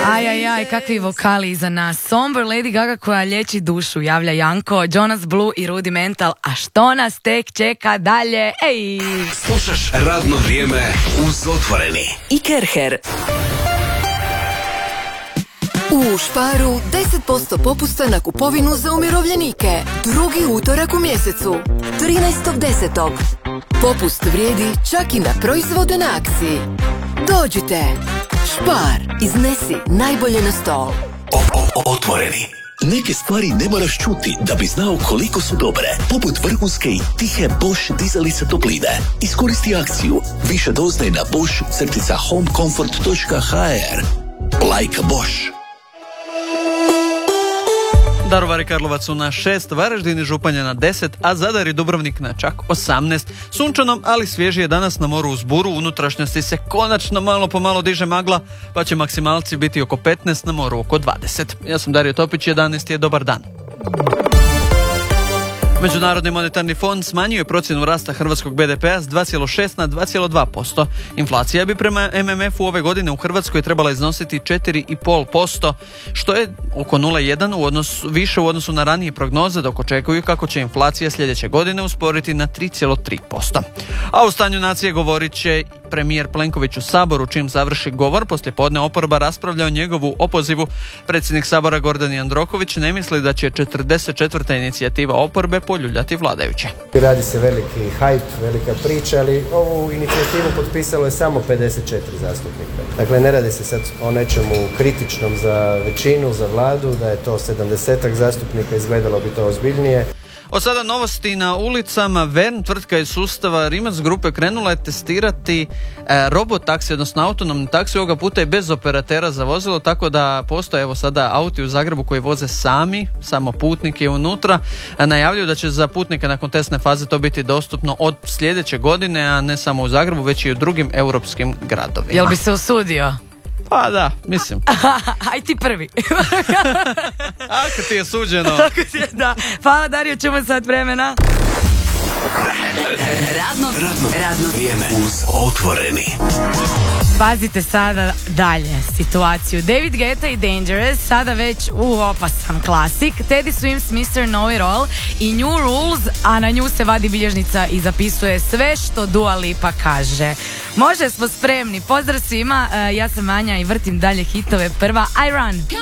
Aj, kakvi vokali iza nas. Somber, Lady Gaga koja liječi dušu, javlja Janko, Jonas Blue i Rudimental. A što nas tek čeka dalje? Ej! Slušaš Radno vrijeme uz Otvoreni i Kerher. U Sparu 10% popusta na kupovinu za umirovljenike. Drugi utorak u mjesecu, 13.10. Popust vrijedi čak i na proizvode na akciji. Dođite. Spar, iznesi najbolje na stol. Otvoreni. Neke stvari ne moraš čuti da bi znao koliko su dobre, poput vrhunske i tihe Bosch dizalice topline. Iskoristi akciju, više doznaj na bosch-homecomfort.hr. Like Bosch. Daruvar i Karlovac su na 6, Varaždin i Županja na 10, a Zadar i Dubrovnik na čak 18. Sunčano, ali svježije danas na moru uz buru, unutrašnjosti se konačno malo po malo diže magla, pa će maksimalci biti oko 15, na moru oko 20. Ja sam Dario Topić, 11 je dobar dan. Međunarodni monetarni fond smanjio je procjenu rasta hrvatskog BDP-a s 2,6 na 2,2%. Inflacija bi prema MMF-u ove godine u Hrvatskoj trebala iznositi 4,5%, što je oko 0,1 više u odnosu na ranije prognoze, dok očekuju kako će inflacija sljedeće godine usporiti na 3,3%. A u stanju nacije govorit će premijer Plenković u Saboru, čim završi govor. Poslijepodne oporba raspravlja o njegovu opozivu. Predsjednik Sabora Gordan Jandroković ne misli da će 44. inicijativa oporbe poljuljati vladajuće. Radi se veliki hajp, velika priča, ali ovu inicijativu potpisalo je samo 54 zastupnika. Dakle, ne radi se sad o nečemu kritičnom za većinu, za vladu, da je to 70 zastupnika, izgledalo bi to ozbiljnije. Od sada novosti na ulicama. Vern, tvrtka iz sustava Rimac grupe, krenula je testirati robot taksi, odnosno autonomni taksi, ovoga puta i bez operatera za vozilo, tako da postoje evo sada auti u Zagrebu koji voze sami, samo putnik je unutra. Najavljuju da će za putnike nakon testne faze to biti dostupno od sljedeće godine, a ne samo u Zagrebu, već i u drugim europskim gradovima. Jel bi se usudio? Pa da, mislim. Aj ti prvi. Ako ti je suđeno. Da. Hvala Dario, čemu sad vremena? Radno vrijeme uz Otvoreni. Pazite sada dalje situaciju. David Guetta i Dangerous, sada već opasan klasik. Teddy Swims, Mr. Know It All i New Rules, a na nju se vadi bilježnica i zapisuje sve što Dua Lipa kaže. Može, smo spremni. Pozdrav svima, ja sam Anja i vrtim dalje hitove. Prva I Run.